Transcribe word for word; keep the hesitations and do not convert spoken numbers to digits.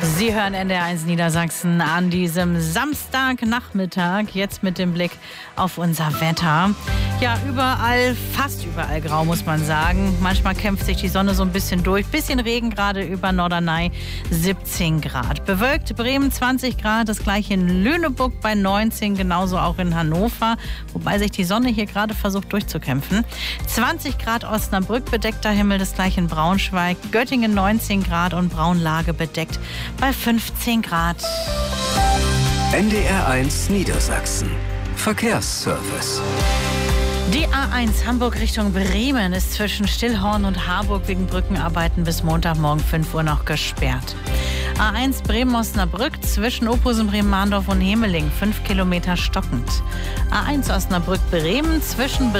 Sie hören N D R eins Niedersachsen an diesem Samstagnachmittag. Jetzt mit dem Blick auf unser Wetter. Ja, überall, fast überall grau, muss man sagen. Manchmal kämpft sich die Sonne so ein bisschen durch. Bisschen Regen gerade über Norderney, siebzehn Grad. Bewölkt Bremen zwanzig Grad, das gleiche in Lüneburg bei neunzehn, genauso auch in Hannover. Wobei sich die Sonne hier gerade versucht durchzukämpfen. zwanzig Grad Osnabrück, bedeckter Himmel, das gleiche in Braunschweig. Göttingen neunzehn Grad und Braunlage bedeckt bei fünfzehn Grad. N D R eins Niedersachsen. Verkehrsservice. Die A eins Hamburg Richtung Bremen ist zwischen Stillhorn und Harburg wegen Brückenarbeiten bis Montagmorgen fünf Uhr noch gesperrt. A eins Bremen-Osnabrück zwischen Ophusen, Bremen-Mahndorf und Hemeling, fünf Kilometer stockend. A eins Osnabrück-Bremen zwischen